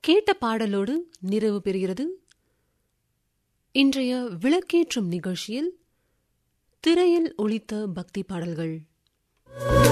கேட்ட பாடலோடு நிறைவு பெறுகிறது இன்றைய விளக்கேற்றும் நிகழ்ச்சியில் திரையில் ஒலித்த பக்தி பாடல்கள்.